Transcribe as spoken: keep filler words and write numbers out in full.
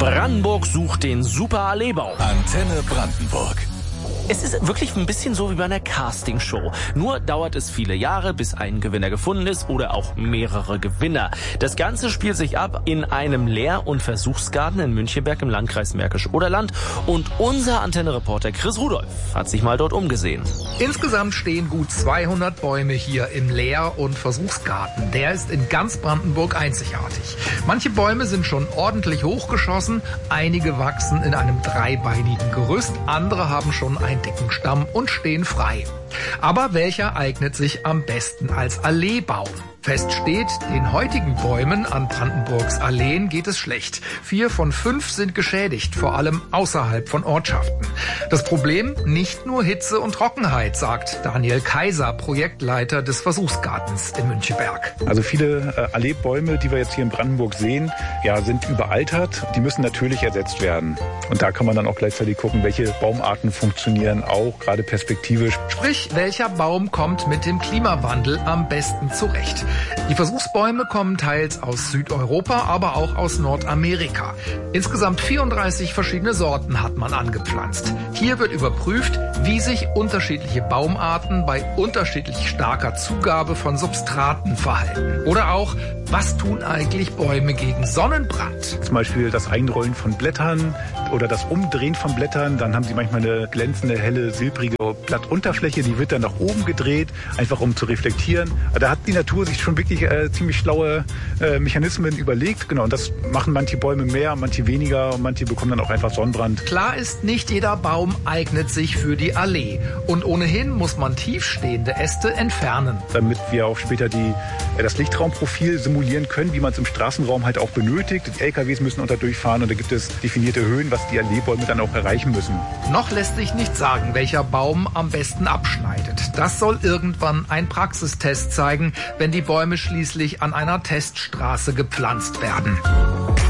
Brandenburg sucht den Super Alleebau. Antenne Brandenburg. Es ist wirklich ein bisschen so wie bei einer Castingshow. Nur dauert es viele Jahre, bis ein Gewinner gefunden ist oder auch mehrere Gewinner. Das Ganze spielt sich ab in einem Lehr- und Versuchsgarten in Münchenberg im Landkreis Märkisch-Oderland. Und unser Antenne-Reporter Chris Rudolph hat sich mal dort umgesehen. Insgesamt stehen gut zweihundert Bäume hier im Lehr- und Versuchsgarten. Der ist in ganz Brandenburg einzigartig. Manche Bäume sind schon ordentlich hochgeschossen, einige wachsen in einem dreibeinigen Gerüst, andere haben schon ein dicken Stamm und stehen frei. Aber welcher eignet sich am besten als Alleebaum? Fest steht, den heutigen Bäumen an Brandenburgs Alleen geht es schlecht. Vier von fünf sind geschädigt, vor allem außerhalb von Ortschaften. Das Problem? Nicht nur Hitze und Trockenheit, sagt Daniel Kaiser, Projektleiter des Versuchsgartens in Münchenberg. Also viele äh, Alleebäume, die wir jetzt hier in Brandenburg sehen, ja, sind überaltert. Die müssen natürlich ersetzt werden. Und da kann man dann auch gleichzeitig gucken, welche Baumarten funktionieren auch, gerade perspektivisch. Sprich, welcher Baum kommt mit dem Klimawandel am besten zurecht? Die Versuchsbäume kommen teils aus Südeuropa, aber auch aus Nordamerika. Insgesamt vierunddreißig verschiedene Sorten hat man angepflanzt. Hier wird überprüft, wie sich unterschiedliche Baumarten bei unterschiedlich starker Zugabe von Substraten verhalten. Oder auch, was tun eigentlich Bäume gegen Sonnenbrand? Zum Beispiel das Einrollen von Blättern oder das Umdrehen von Blättern. Dann haben sie manchmal eine glänzende, helle, silbrige Blattunterfläche. Die wird dann nach oben gedreht, einfach um zu reflektieren. Da hat die Natur sich schon wirklich äh, ziemlich schlaue äh, Mechanismen überlegt. Genau, und das machen manche Bäume mehr, manche weniger und manche bekommen dann auch einfach Sonnenbrand. Klar ist, nicht jeder Baum eignet sich für die Allee. Und ohnehin muss man tiefstehende Äste entfernen. Damit wir auch später die, äh, das Lichtraumprofil simulieren können, wie man es im Straßenraum halt auch benötigt. Die L K Ws müssen unter durchfahren und da gibt es definierte Höhen, was die Alleebäume dann auch erreichen müssen. Noch lässt sich nicht sagen, welcher Baum am besten abschneidet. Das soll irgendwann ein Praxistest zeigen, wenn die Bäume schließlich an einer Teststraße gepflanzt werden.